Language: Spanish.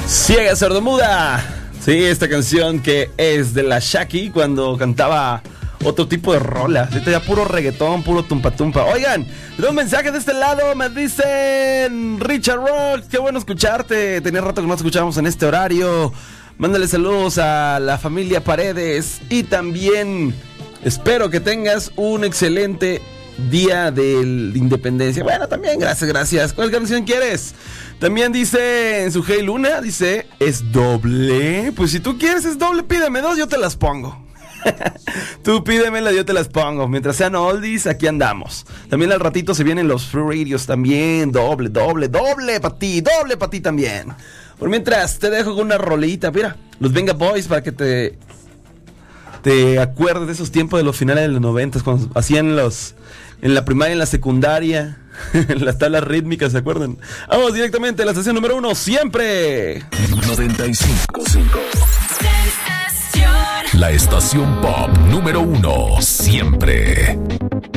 Ciega sordomuda. Sí, esta canción que es de la Shaki cuando cantaba otro tipo de rolas. Ahorita ya puro reggaetón, puro tumpa tumpa. Oigan, un mensaje de este lado. Me dicen Richard Rock, qué bueno escucharte. Tenía rato que no escuchábamos en este horario. Mándale saludos a la familia Paredes. Y también espero que tengas un excelente día de Independencia. Bueno, también, gracias. ¿Cuál canción quieres? También dice en su Hey Luna, dice, ¿es doble? Pues si tú quieres es doble, pídeme dos, yo te las pongo. Tú pídemela, yo te las pongo. Mientras sean oldies, aquí andamos. También al ratito se vienen los free radios también. Doble para ti también. Por mientras, te dejo con una rolita. Mira, los Venga Boys, para que te acuerdes de esos tiempos de los finales de los 90, cuando hacían en la primaria, en la secundaria, en las tablas rítmicas, ¿se acuerdan? Vamos directamente a la estación número 1, siempre 95.5. La estación pop número 1, siempre.